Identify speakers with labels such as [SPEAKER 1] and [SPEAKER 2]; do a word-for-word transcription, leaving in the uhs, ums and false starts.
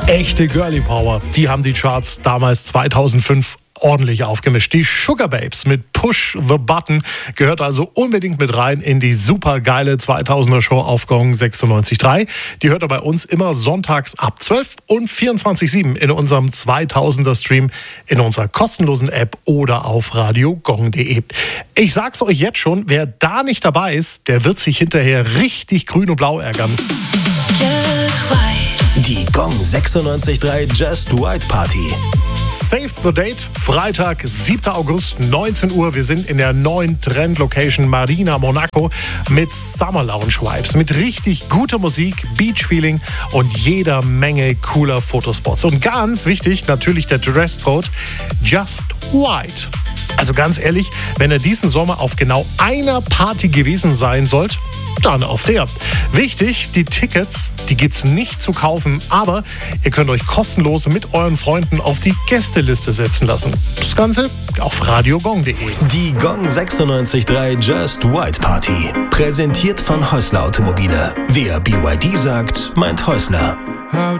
[SPEAKER 1] Echte Girly Power, die haben die Charts damals zweitausendfünf ordentlich aufgemischt. Die Sugar Babes mit Push the Button gehört also unbedingt mit rein in die supergeile zweitausender Show auf Gong sechsundneunzig Komma drei. Die hört ihr bei uns immer sonntags ab zwölf und vierundzwanzig sieben in unserem zweitausender Stream, in unserer kostenlosen App oder auf radio gong punkt de. Ich sag's euch jetzt schon, wer da nicht dabei ist, der wird sich hinterher richtig grün und blau ärgern.
[SPEAKER 2] Die Gong sechsundneunzig Komma drei Just White Party.
[SPEAKER 1] Save the date, Freitag, siebter August, neunzehn Uhr. Wir sind in der neuen Trend-Location Marina Monaco mit Summer Lounge Vibes, mit richtig guter Musik, Beach-Feeling und jeder Menge cooler Fotospots. Und ganz wichtig, natürlich der Dresscode Just White. Also ganz ehrlich, wenn ihr diesen Sommer auf genau einer Party gewesen sein sollt, dann auf der. Wichtig, die Tickets, die gibt's nicht zu kaufen, aber ihr könnt euch kostenlos mit euren Freunden auf die Gästeliste setzen lassen. Das Ganze auf radio gong punkt de.
[SPEAKER 2] Die Gong sechsundneunzig Komma drei Just White Party. Präsentiert von Häusler Automobile. Wer B Y D sagt, meint Häusler.